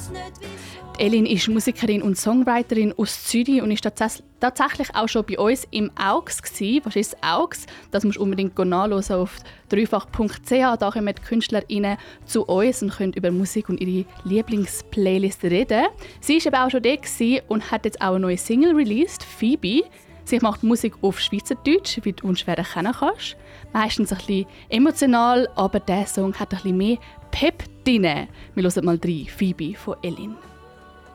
Die Elin ist Musikerin und Songwriterin aus Zürich und ist tatsächlich auch schon bei uns im AUX gsi. Was ist das AUX? Das musst du unbedingt nachhören auf dreifach.ch. Da kommen die KünstlerInnen zu uns und können über Musik und ihre Lieblingsplaylist reden. Sie war eben auch schon da und hat jetzt auch eine neue Single released, Phoebe. Sie macht Musik auf Schweizerdeutsch, wie du unschwer erkennen kannst. Meistens ein bisschen emotional, aber dieser Song hat ein bisschen mehr Pep drin. Wir hören mal rein, Phoebe von Elin.